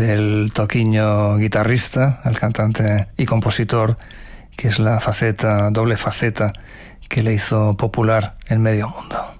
del toquiño guitarrista, el cantante y compositor, que es la doble faceta que le hizo popular en medio mundo.